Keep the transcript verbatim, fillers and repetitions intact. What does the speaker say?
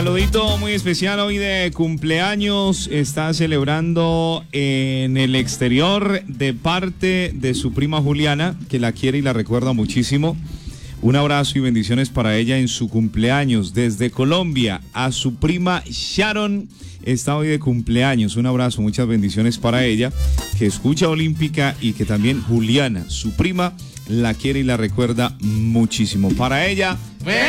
Saludito muy especial hoy de cumpleaños, está celebrando en el exterior de parte de su prima Juliana, que la quiere y la recuerda muchísimo. Un abrazo y bendiciones para ella en su cumpleaños. Desde Colombia a su prima Sharon, está hoy de cumpleaños. Un abrazo, muchas bendiciones para ella, que escucha Olímpica y que también Juliana, su prima, la quiere y la recuerda muchísimo. Para ella...